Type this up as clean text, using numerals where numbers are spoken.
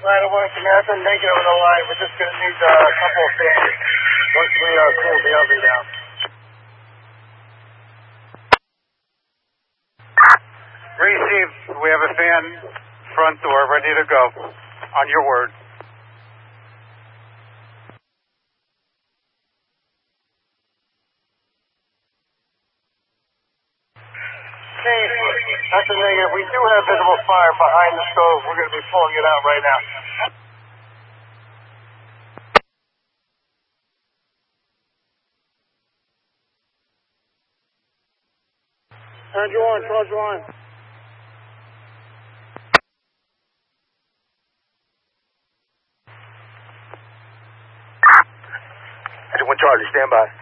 Line of work, nothing negative on the line. We're just going to need a couple of fans once we cool the oven down. Received. We have a fan front door ready to go. On your word. Steve, that's a negative. We do have visible fire behind the stove. We're going to be pulling it out right now. Charge your on, charge your on. One Charlie, stand by.